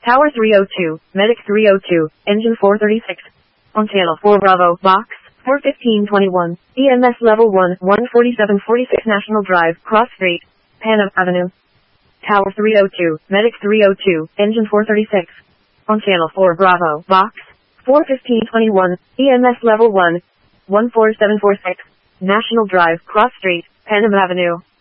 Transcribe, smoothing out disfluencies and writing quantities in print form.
Tower 302, Medic 302, Engine 436. On channel 4 Bravo, Box 41521, EMS Level 1, 14746 National Drive, Cross Street, Panama Avenue. Tower 302, Medic 302, Engine 436. On channel 4 Bravo, Box 41521, EMS Level 1, 14746, National Drive, Cross Street, Panama Avenue.